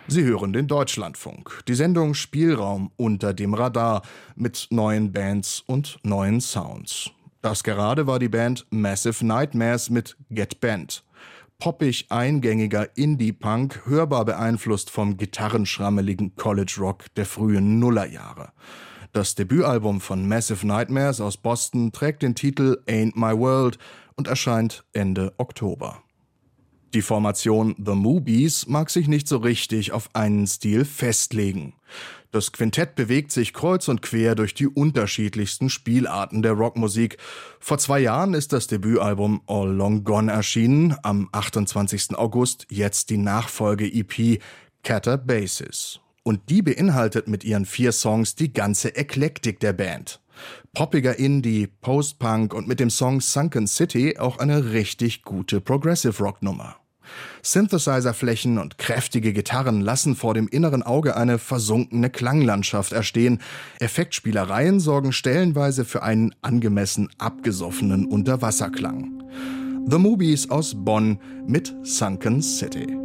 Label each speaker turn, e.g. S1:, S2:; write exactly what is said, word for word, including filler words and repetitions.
S1: Sie hören den Deutschlandfunk, die Sendung Spielraum unter dem Radar mit neuen Bands und neuen Sounds. Das gerade war die Band Massive Nightmares mit Get Bent. Poppig eingängiger Indie-Punk, hörbar beeinflusst vom gitarrenschrammeligen College-Rock der frühen Nullerjahre. Das Debütalbum von Massive Nightmares aus Boston trägt den Titel Ain't My World und erscheint Ende Oktober. Die Formation The Movies mag sich nicht so richtig auf einen Stil festlegen. Das Quintett bewegt sich kreuz und quer durch die unterschiedlichsten Spielarten der Rockmusik. Vor zwei Jahren ist das Debütalbum All Long Gone erschienen, am achtundzwanzigsten August jetzt die Nachfolge-E P Catter Basis. Und die beinhaltet mit ihren vier Songs die ganze Eklektik der Band. Poppiger Indie, Post-Punk und mit dem Song Sunken City auch eine richtig gute Progressive-Rock-Nummer. Synthesizer-Flächen und kräftige Gitarren lassen vor dem inneren Auge eine versunkene Klanglandschaft erstehen. Effektspielereien sorgen stellenweise für einen angemessen abgesoffenen Unterwasserklang. The Movies aus Bonn mit Sunken City.